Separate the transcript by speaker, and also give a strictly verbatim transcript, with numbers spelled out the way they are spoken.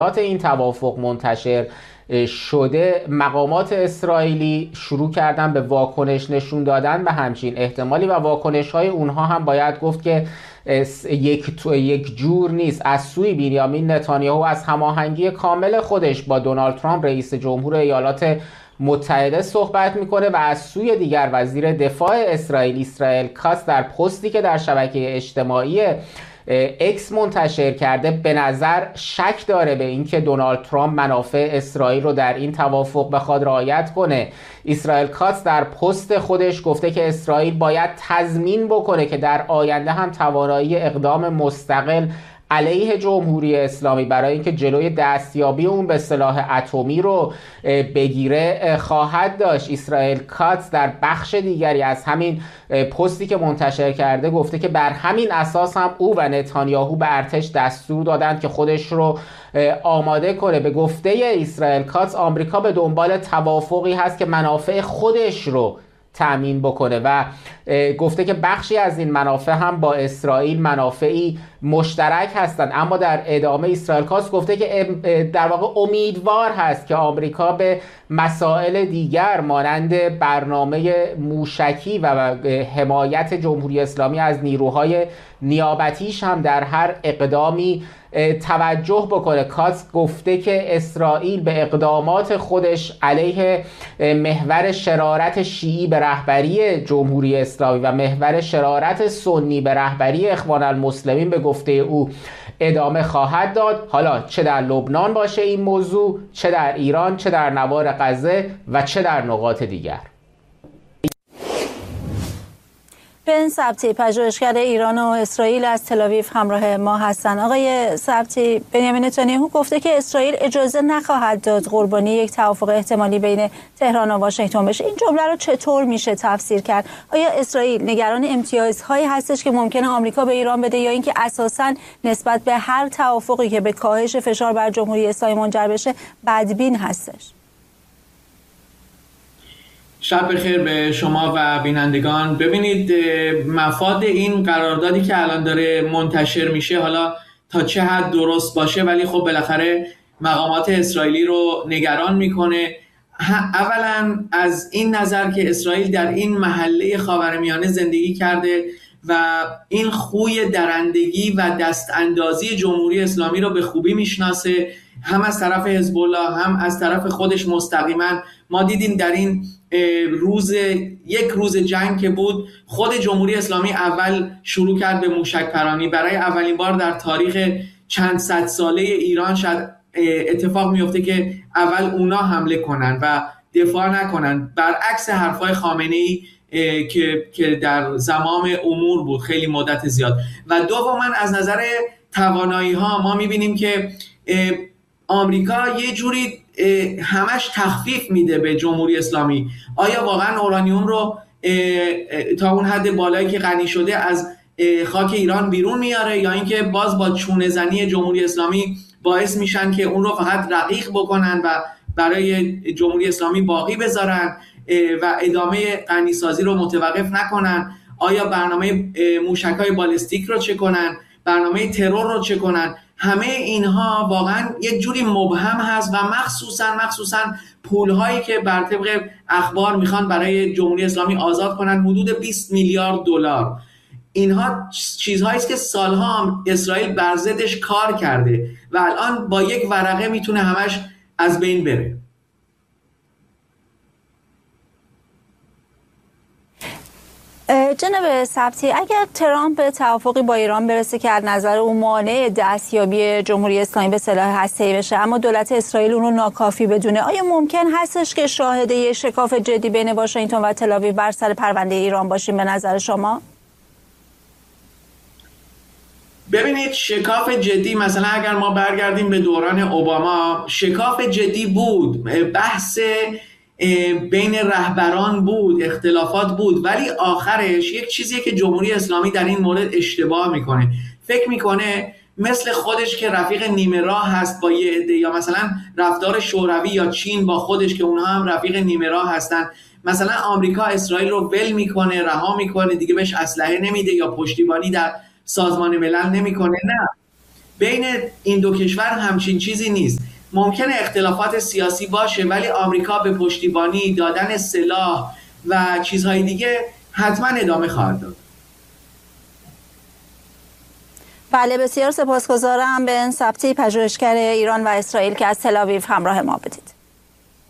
Speaker 1: این توافق منتشر شده، مقامات اسرائیلی شروع کردن به واکنش نشون دادن به همچین احتمالی و واکنش های اونها هم باید گفت که یک تو یک جور نیست. از سوی بنیامین نتانیاهو از هماهنگی کامل خودش با دونالد ترامپ رئیس جمهور ایالات متحده صحبت میکنه و از سوی دیگر وزیر دفاع اسرائیل اسرائیل کاتز در پستی که در شبکه اجتماعی اکس منتشر کرده به نظر شک داره به اینکه دونالد ترامپ منافع اسرائیل رو در این توافق بخواد رعایت کنه. اسرائیل کاتز در پست خودش گفته که اسرائیل باید تضمین بکنه که در آینده هم توانایی اقدام مستقل علیه جمهوری اسلامی برای اینکه جلوی دستیابی اون به سلاح اتمی رو بگیره خواهد داشت. اسرائیل کاتز در بخش دیگری از همین پستی که منتشر کرده گفته که بر همین اساس هم او و نتانیاهو به ارتش دستور دادند که خودش رو آماده کنه. به گفته اسرائیل کاتز آمریکا به دنبال توافقی هست که منافع خودش رو تأمین بکنه و گفته که بخشی از این منافع هم با اسرائیل منافعی مشترک هستند، اما در ادامه اسرائیل کاتز گفته که در واقع امیدوار هست که آمریکا به مسائل دیگر مانند برنامه موشکی و حمایت جمهوری اسلامی از نیروهای نیابتیش هم در هر اقدامی توجه بکنه. کاتز گفته که اسرائیل به اقدامات خودش علیه محور شرارت شیعی به رهبری جمهوری اسلامی و محور شرارت سنی به رهبری اخوان المسلمین به گفته او ادامه خواهد داد، حالا چه در لبنان باشه این موضوع، چه در ایران، چه در نوار غزه و چه در نقاط دیگر.
Speaker 2: بن سبتی، پژوهشگر ایران و اسرائیل از تل‌آویو همراه ما هستند. آقای سبتی، بنیامین نتانیاهو گفته که اسرائیل اجازه نخواهد داد قربانی یک توافق احتمالی بین تهران و واشنگتن بشه. این جمله رو چطور میشه تفسیر کرد؟ آیا اسرائیل نگران امتیازهایی هستش که ممکنه آمریکا به ایران بده یا اینکه اساساً نسبت به هر توافقی که به کاهش فشار بر جمهوری اسلامی منجر بشه بدبین هستش؟
Speaker 3: شب بخیر به شما و بینندگان. ببینید، مفاد این قراردادی که الان داره منتشر میشه حالا تا چه حد درست باشه، ولی خب بالاخره مقامات اسرائیلی رو نگران میکنه. اولا از این نظر که اسرائیل در این محله خاورمیانه زندگی کرده و این خوی درندگی و دست اندازی جمهوری اسلامی رو به خوبی میشناسه، هم از طرف حزب الله هم از طرف خودش مستقیما. ما دیدیم در این روز یک روز جنگ که بود، خود جمهوری اسلامی اول شروع کرد به موشک پرانی. برای اولین بار در تاریخ چند صد ساله ایران شاید اتفاق میفته که اول اونا حمله کنن و دفاع نکنن، برعکس حرفای خامنه‌ای که که در زمام امور بود خیلی مدت زیاد. و دوما از نظر توانایی ها ما میبینیم که آمریکا یه جوری همش تخفیف میده به جمهوری اسلامی. آیا واقعا اورانیوم رو تا اون حد بالایی که غنی شده از خاک ایران بیرون میاره، یا اینکه باز با چونه زنی جمهوری اسلامی باعث میشن که اون رو فقط رقیق بکنن و برای جمهوری اسلامی باقی بذارن و ادامه غنی سازی رو متوقف نکنن؟ آیا برنامه موشک‌های بالستیک رو چه کنن؟ برنامه ترور رو چه کنن؟ همه اینها واقعا یک جوری مبهم هست و مخصوصا مخصوصا پول‌هایی که بر طبق اخبار میخوان برای جمهوری اسلامی آزاد کنن، حدود بیست میلیارد دلار. اینها چیزهایی است که سالها اسرائیل بر ضدش کار کرده و الان با یک ورقه میتونه همش از بین بره.
Speaker 2: جناب سبتی، اگر ترامپ به توافقی با ایران برسه که از نظر اون مانع دستیابی جمهوری اسلامی به سلاح هسته‌ای بشه، اما دولت اسرائیل اون رو ناکافی بدونه، آیا ممکن هستش که شاهد یه شکاف جدی بین واشنگتن و تل‌آویو بر سر پرونده ایران باشیم به نظر شما؟
Speaker 3: ببینید، شکاف جدی مثلا اگر ما برگردیم به دوران اوباما، شکاف جدی بود، بحث بین رهبران بود، اختلافات بود، ولی آخرش یک چیزیه که جمهوری اسلامی در این مورد اشتباه میکنه. فکر میکنه مثل خودش که رفیق نیمه راه هست با یه عده، یا مثلا رفتار شوروی یا چین با خودش که اونها هم رفیق نیمه راه هستن. مثلا آمریکا اسرائیل رو ول میکنه، رها میکنه، دیگه بهش اسلحه نمیده یا پشتیبانی در سازمان ملل نمیکنه. نه، بین این دو کشور همچین چیزی نیست. ممکنه اختلافات سیاسی باشه ولی آمریکا به پشتیبانی دادن سلاح و چیزهای دیگه حتما ادامه خواهد داد.
Speaker 2: بله، بسیار سپاسگزارم بن ثبتی، پژوهشگر ایران و اسرائیل که از تل آویو همراه ما بودید.